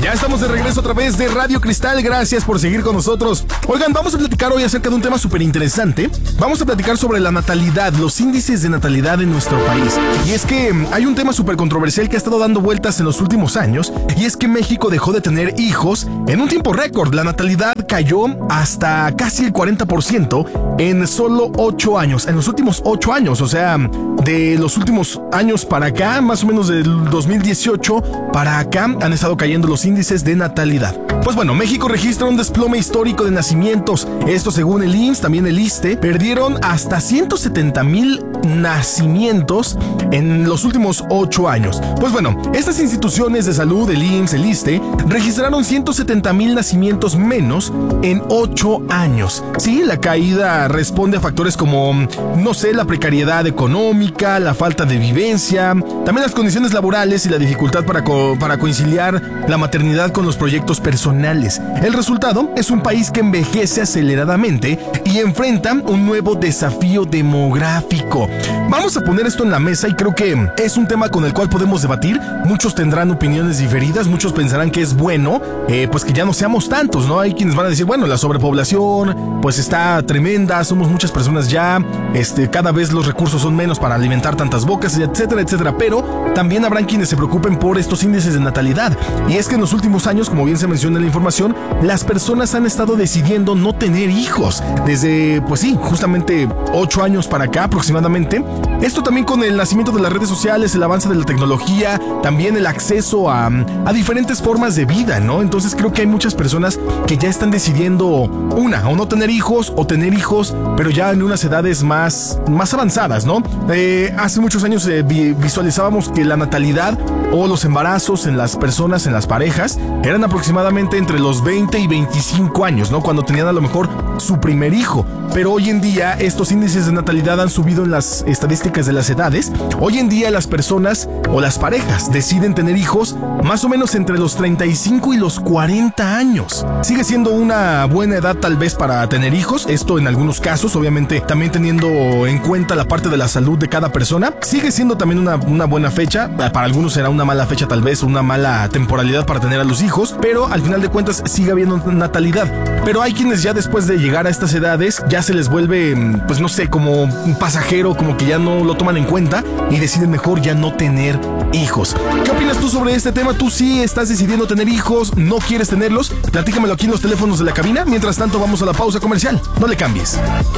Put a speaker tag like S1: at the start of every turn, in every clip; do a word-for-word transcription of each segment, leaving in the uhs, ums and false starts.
S1: Ya estamos de regreso a través de Radio Cristal, gracias por seguir con nosotros. Oigan, vamos a platicar hoy acerca de un tema súper interesante. Vamos a platicar sobre la natalidad, los índices de natalidad en nuestro país. Y es que hay un tema súper controversial que ha estado dando vueltas en los últimos años, y es que México dejó de tener hijos en un tiempo récord. La natalidad cayó hasta casi el cuarenta por ciento en solo ocho años, en los últimos ocho años, o sea, de los últimos años para acá, más o menos del dos mil dieciocho para acá, han estado cayendo los índices de natalidad. Pues bueno, México registra un desplome histórico de nacimientos. Esto según el I M S S, también el ISSSTE, perdieron hasta ciento setenta mil nacimientos en los últimos ocho años. Pues bueno, estas instituciones de salud, el I M S S, el ISSSTE, registraron ciento setenta mil nacimientos menos en ocho años. Sí, la caída responde a factores como, no sé, la precariedad económica, la falta de vivencia, también las condiciones laborales y la dificultad para, co- para conciliar la maternidad con los proyectos personales. El resultado es un país que envejece aceleradamente y enfrenta un nuevo desafío demográfico. Vamos a poner esto en la mesa y creo que es un tema con el cual podemos debatir. Muchos tendrán opiniones diferidas, muchos pensarán que es bueno, eh, pues que ya no seamos tantos, ¿no? Hay quienes van a decir, bueno, la sobrepoblación pues está tremenda, somos muchas personas ya, este, cada vez los recursos son menos para alimentar tantas bocas, etcétera, etcétera, pero también habrán quienes se preocupen por estos índices de natalidad. Y es que en los últimos años, como bien se menciona en la información, las personas han estado decidiendo no tener hijos desde, pues sí, justamente ocho años para acá aproximadamente. Esto también con el nacimiento de las redes sociales, el avance de la tecnología, también el acceso a, a diferentes formas de vida, ¿no? Entonces creo que hay muchas personas que ya están decidiendo una, o no tener hijos, o tener hijos, pero ya en unas edades más, más avanzadas, ¿no? Eh, hace muchos años eh, vi, visualizábamos que la natalidad o los embarazos en las personas, en las parejas, eran aproximadamente entre los veinte y veinticinco años, ¿no? Cuando tenían a lo mejor su primer hijo. Pero hoy en día estos índices de natalidad han subido en las estadísticas de las edades. Hoy en día las personas o las parejas deciden tener hijos más o menos entre los treinta y cinco y los cuarenta años. Sigue siendo una buena edad tal vez para tener hijos, esto en algunos casos, obviamente también teniendo en cuenta la parte de la salud de cada persona. Sigue siendo también una, una buena fecha, para algunos será una mala fecha tal vez, una mala temporalidad para tener a los hijos, pero al final de cuentas sigue habiendo natalidad. Pero hay quienes ya después de llegar a estas edades ya se les vuelve, pues no sé, como un pasajero, como que ya no lo toman en cuenta y deciden mejor ya no tener hijos. ¿Qué opinas tú sobre este tema? ¿Tú sí estás decidiendo tener hijos? ¿No quieres tenerlos? Platícamelo aquí en los teléfonos de la cabina. Mientras tanto vamos a la pausa comercial. No le cambies.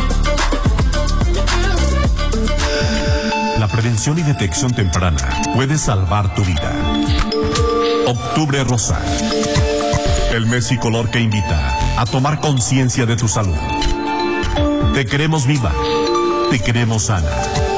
S2: La prevención y detección temprana puede salvar tu vida. Octubre Rosa. El mes y color que invita a tomar conciencia de tu salud. Te queremos viva. Te queremos sana.